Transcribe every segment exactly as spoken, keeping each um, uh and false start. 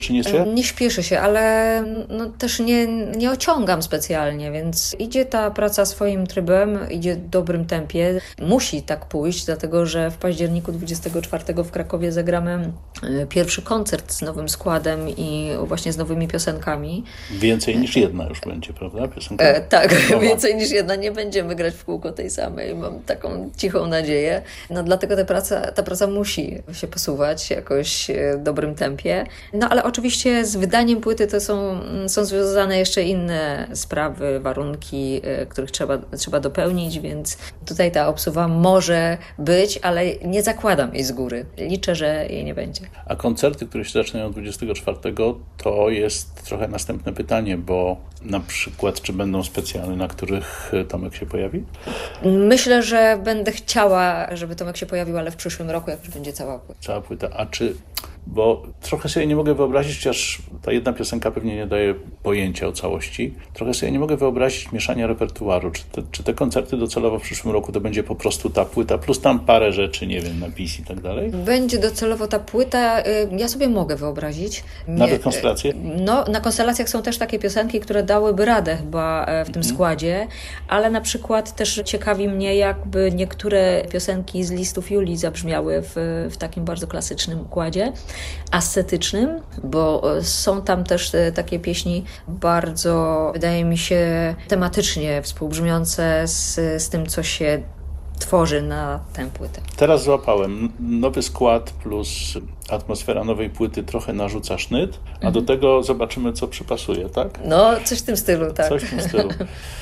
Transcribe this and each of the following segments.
Czy nie się? Nie śpieszy się, ale no, też nie, nie ociągam specjalnie, więc idzie ta praca swoim trybem, idzie w dobrym tempie. Musi tak pójść, dlatego że w październiku dwudziestego czwartego w Krakowie zagramy pierwszy koncert z nowym składem i właśnie z nowymi piosenkami. Więcej niż jedna już będzie, prawda? Piosenka? E, tak, Nowa. Więcej niż jedna. Nie będziemy grać w kółko tej samej. Mam taką cichą nadzieję. No dlatego ta praca, ta praca musi się posuwać jakoś w dobrym tempie. No ale oczywiście z wydaniem płyty to są, są związane jeszcze inne sprawy, warunki, których trzeba, trzeba dopełnić, więc tutaj ta obsuwa może być, ale nie zakładam jej z góry. Liczę, że jej nie będzie. A koncerty, które się zaczynają dwudziestego czwartego, to jest trochę następne pytanie, bo na przykład, czy będą specjalne, na których Tomek się pojawi? Myślę, że będę chciała, żeby Tomek się pojawił, ale w przyszłym roku, jak już będzie cała płyta. Cała płyta. A czy... Bo trochę sobie nie mogę wyobrazić, chociaż ta jedna piosenka pewnie nie daje pojęcia o całości, trochę sobie nie mogę wyobrazić mieszania repertuaru. Czy te, czy te koncerty docelowo w przyszłym roku to będzie po prostu ta płyta, plus tam parę rzeczy, nie wiem, napis i tak dalej? Będzie docelowo ta płyta, ja sobie mogę wyobrazić. Nie, Nawet konstelacje? No, na konstelacjach są też takie piosenki, które dałyby radę chyba w tym mhm. składzie, ale na przykład też ciekawi mnie, jakby niektóre piosenki z listów Julii zabrzmiały w, w takim bardzo klasycznym układzie, ascetycznym, bo są tam też takie pieśni bardzo, wydaje mi się, tematycznie współbrzmiące z, z tym, co się tworzy na tę płytę. Teraz złapałem. Nowy skład plus atmosfera nowej płyty trochę narzuca sznyt, a mhm. do tego zobaczymy, co przypasuje, tak? No, coś w tym stylu, tak. Coś w tym stylu.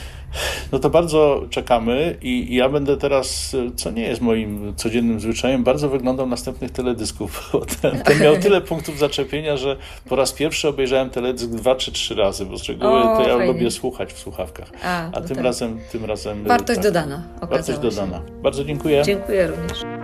No to bardzo czekamy i ja będę teraz, co nie jest moim codziennym zwyczajem, bardzo wyglądał następnych teledysków. Ten, ten miał tyle punktów zaczepienia, że po raz pierwszy obejrzałem teledysk dwa czy trzy razy, bo z reguły o, to ja fajnie. lubię słuchać w słuchawkach. A, A no tym, tak. razem, tym razem... Wartość tak, dodana. Wartość dodana. Bardzo dziękuję. Dziękuję również.